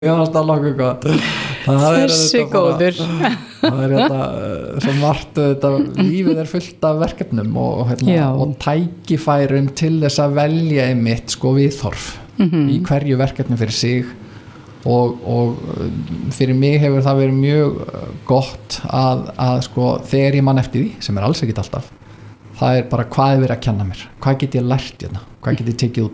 Já, það er alveg gott. Þessi góður. Það þetta svo margt þetta lífið fullt af verkefnum og tækifærum til þess að velja einmitt sko viðhorf í hverju verkefni fyrir sig og fyrir mig hefur það verið mjög gott að sko þegar ég man eftir því sem alls ekkert alltaf það bara hvað verið að kenna mér, hvað get ég lært hérna, hvað get ég tekið út